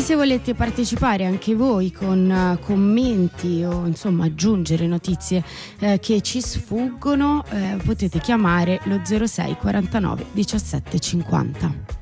se volete partecipare anche voi con commenti o insomma aggiungere notizie che ci sfuggono, potete chiamare lo 06 49 17 50.